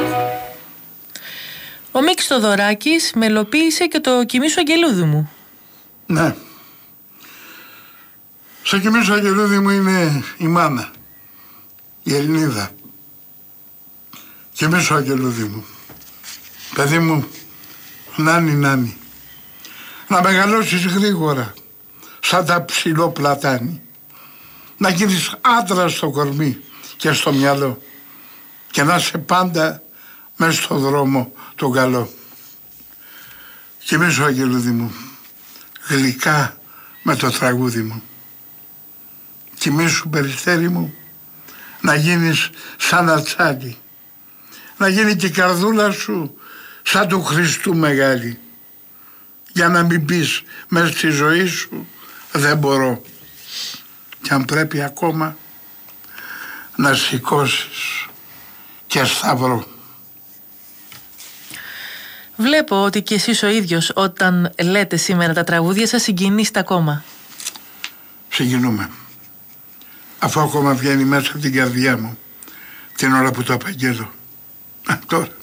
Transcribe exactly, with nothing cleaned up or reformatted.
Ο Μίκης Θοδωράκης μελοποίησε και το «Κοιμήσου Αγγελούδι μου». Ναι. Στο «Κοιμήσου Αγγελούδι μου» είναι η μάνα, η Ελληνίδα. «Κοιμήσου Αγγελούδι μου». Παιδί μου, νάνι νάνι. Να μεγαλώσεις γρήγορα, σαν τα ψηλό πλατάνι. Να γίνεις άντρας στο κορμί και στο μυαλό και να είσαι πάντα μες στο δρόμο τον καλό. Κοιμήσου Αγγελούδι μου, γλυκά με το τραγούδι μου. Κοιμήσου Περιστέρι μου, να γίνεις σαν ατσάλι. Να γίνει και η καρδούλα σου σαν του Χριστού μεγάλη. Για να μην πεις μέσα στη ζωή σου δεν μπορώ. Και αν πρέπει ακόμα να σηκώσεις και σταυρό. Βλέπω ότι και εσείς ο ίδιος όταν λέτε σήμερα τα τραγούδια σας συγκινείστε ακόμα. Συγκινούμε. Αφού ακόμα βγαίνει μέσα από την καρδιά μου την ώρα που το απαγγέλω. Α, τώρα.